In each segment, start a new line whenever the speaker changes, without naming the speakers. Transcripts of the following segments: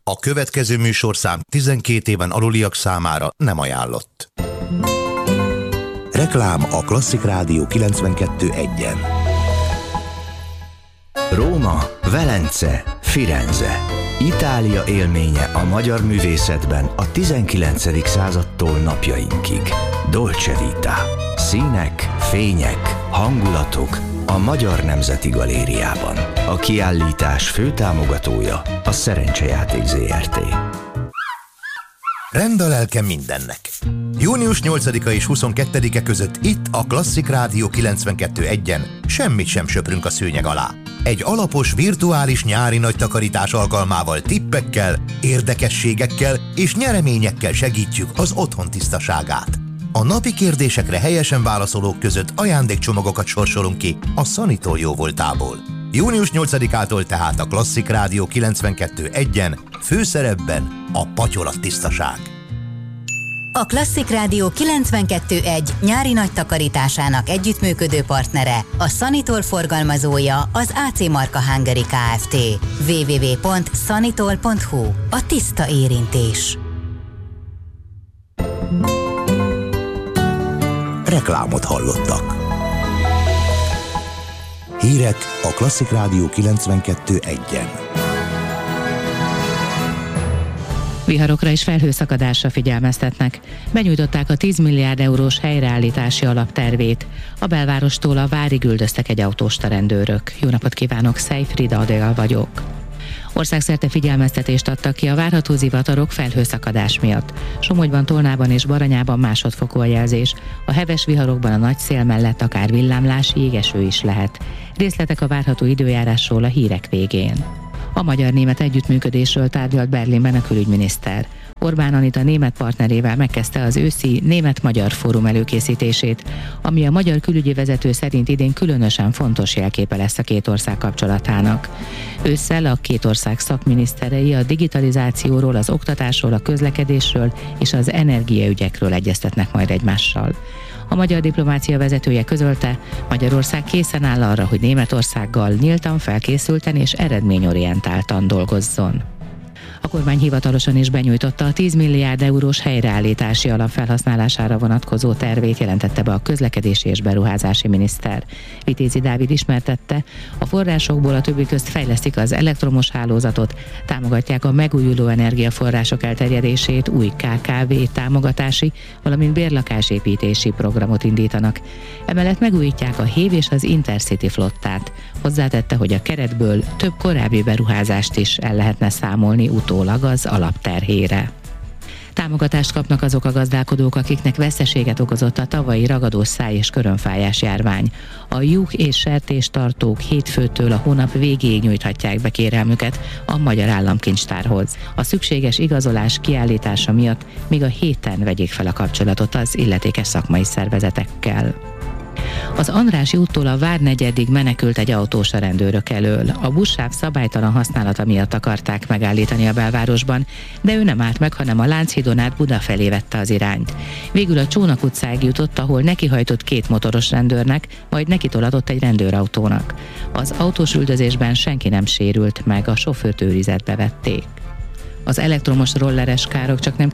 A következő műsorszám 12 éven aluliak számára nem ajánlott. Reklám a Klasszik Rádió 92.1-en.
Róma, Velence, Firenze. Itália élménye a magyar művészetben a 19. századtól napjainkig. Dolce Vita. Színek, fények, hangulatok a Magyar Nemzeti Galériában. A kiállítás főtámogatója a Szerencsejáték Zrt.
Rend a lelke mindennek. Június 8-a és 22-e között itt a Klasszik Rádió 92.1-en semmit sem söprünk a szőnyeg alá. Egy alapos virtuális nyári nagy takarítás alkalmával tippekkel, érdekességekkel és nyereményekkel segítjük az otthon tisztaságát. A napi kérdésekre helyesen válaszolók között ajándékcsomagokat sorsolunk ki a Sanitól jóvoltából. Június 8-ától tehát a Klasszik Rádió 92.1-en főszerepben a patyolattisztaság.
A Klasszik Rádió 92.1 nyári nagy takarításának együttműködő partnere, a Sanitol forgalmazója az AC Marka Hungary Kft. www.sanitol.hu. A tiszta érintés.
Reklámot hallottak. Hírek a Klasszik Rádió 92.1-en.
Viharokra és felhőszakadásra figyelmeztetnek. Benyújtották a 10 milliárd eurós helyreállítási alaptervét. A belvárostól a Várig üldöztek egy autóst a rendőrök. Jó napot kívánok, Szejfrida Adél vagyok. Országszerte figyelmeztetést adtak ki a várható zivatarok felhőszakadás miatt. Somogyban, Tolnában és Baranyában másodfokú a jelzés. A heves viharokban a nagy szél mellett akár villámlás, jégeső is lehet. Részletek a várható időjárásról a hírek végén. A magyar-német együttműködésről tárgyalt Berlinben a külügyminiszter. Orbán Anita német partnerével megkezdte az őszi német-magyar fórum előkészítését, ami a magyar külügyi vezető szerint idén különösen fontos jelképe lesz a két ország kapcsolatának. Ősszel a két ország szakminiszterei a digitalizációról, az oktatásról, a közlekedésről és az energiaügyekről egyeztetnek majd egymással. A magyar diplomácia vezetője közölte, Magyarország készen áll arra, hogy Németországgal nyíltan, felkészülten és eredményorientáltan dolgozzon. A kormány hivatalosan is benyújtotta a 10 milliárd eurós helyreállítási alap felhasználására vonatkozó tervét, jelentette be a közlekedési és beruházási miniszter. Vitézi Dávid ismertette, a forrásokból a többi közt fejlesztik az elektromos hálózatot, támogatják a megújuló energiaforrások elterjedését, új KKV támogatási, valamint bérlakásépítési programot indítanak. Emellett megújítják a HÉV és az Intercity flottát. Hozzátette, hogy a keretből több korábbi beruházást is el lehetne számolni utólag az alapterhére. Támogatást kapnak azok a gazdálkodók, akiknek veszteséget okozott a tavalyi ragadós száj- és körömfájás járvány. A juh- és sertéstartók hétfőtől a hónap végéig nyújthatják be kérelmüket a Magyar Államkincstárhoz. A szükséges igazolás kiállítása miatt még a héten vegyék fel a kapcsolatot az illetékes szakmai szervezetekkel. Az Andrássy úttól a Várnegyedig menekült egy autós a rendőrök elől. A buszsáv szabálytalan használata miatt akarták megállítani a belvárosban, de ő nem állt meg, hanem a Lánchídon át Buda felé vette az irányt. Végül a Csónak utcáig jutott, ahol nekihajtott két motoros rendőrnek, majd nekitolatott egy rendőrautónak. Az autós üldözésben senki nem sérült meg, a sofőrt őrizetbe vették. Az elektromos rolleres károk csaknem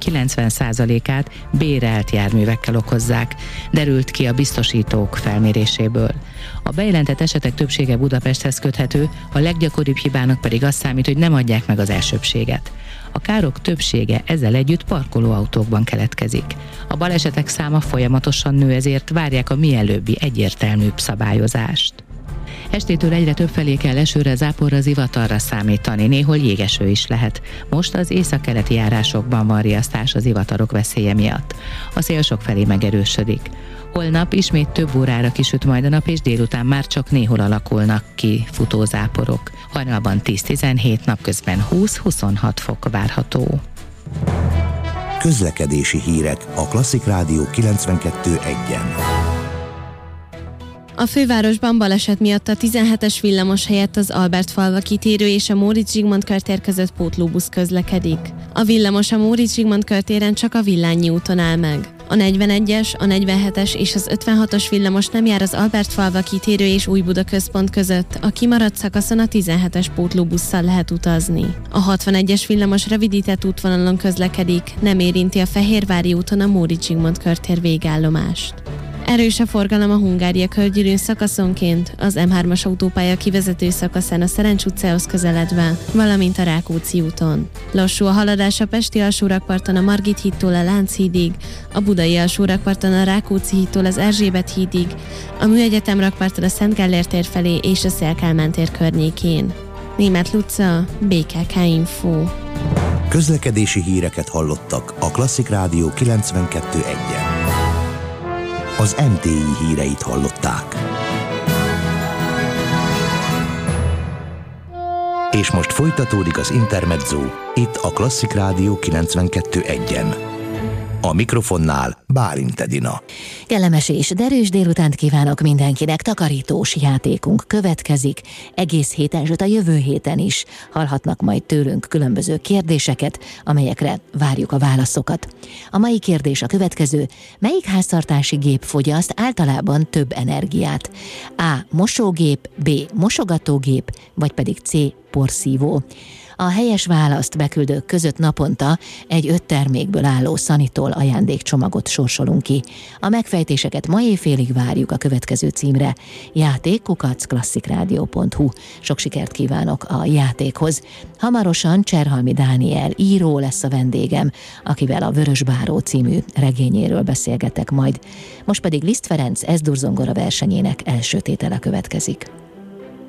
90%-át bérelt járművekkel okozzák, derült ki a biztosítók felméréséből. A bejelentett esetek többsége Budapesthez köthető, a leggyakoribb hibának pedig az számít, hogy nem adják meg az elsőbbséget. A károk többsége ezzel együtt parkolóautókban keletkezik. A balesetek száma folyamatosan nő, ezért várják a mielőbbi egyértelműbb szabályozást. Estétől egyre több felé kell esőre, záporra, zivatarra számítani, néhol jégeső is lehet. Most az északkeleti járásokban van riasztás az zivatarok veszélye miatt. A szél sok felé megerősödik. Holnap ismét több órára kisüt majd a nap, és délután már csak néhol alakulnak ki futózáporok. Hajnalban 10-17, napközben 20-26 fok várható.
Közlekedési hírek a Klasszik Rádió 92.1-en.
A fővárosban baleset miatt a 17-es villamos helyett az Albertfalva kitérő és a Móricz Zsigmond körtér között pótlóbusz közlekedik. A villamos a Móricz Zsigmond körtéren csak a Villányi úton áll meg. A 41-es, a 47-es és az 56-os villamos nem jár az Albertfalva kitérő és Újbuda központ között, a kimaradt szakaszon a 17-es pótlóbusszal lehet utazni. A 61-es villamos rövidített útvonalon közlekedik, nem érinti a Fehérvári úton a Móricz Zsigmond körtér végállomást. Erős a forgalom a Hungária-Körgyűrűn szakaszonként, az M3-as autópálya kivezető szakaszán a Szerencs utcához közeledve, valamint a Rákóczi úton. Lassú a haladás a Pesti alsórakparton a Margit hídtól a Lánchídig, a Budai alsórakparton a Rákóczi hídtól az Erzsébet hídig, a Műegyetem rakparton a Szent Gellért tér felé és a Széll Kálmán tér környékén. Németh Luca, BKK Info.
Közlekedési híreket hallottak a Klasszik Rádió 92.1-en. Az MTI híreit hallották. És most folytatódik az Intermezzo, itt a Klasszik Rádió 92.1-en. A mikrofonnál Bálint Edina.
Kellemes és derűs délutánt kívánok mindenkinek, takarítós játékunk következik. Egész héten, sőt a jövő héten is hallhatnak majd tőlünk különböző kérdéseket, amelyekre várjuk a válaszokat. A mai kérdés a következő: melyik háztartási gép fogyaszt általában több energiát? A. Mosógép, B. Mosogatógép, vagy pedig C. Porszívó. A helyes választ beküldők között naponta egy 5 termékből álló Sanitol ajándékcsomagot sorsolunk ki. A megfejtéseket ma éjfélig várjuk a következő címre: játék@klasszikrádió.hu. Sok sikert kívánok a játékhoz. Hamarosan Cserhalmi Dániel író lesz a vendégem, akivel a Vörösbáró című regényéről beszélgetek majd. Most pedig Liszt Ferenc S-dur zongora versenyének első tétele következik.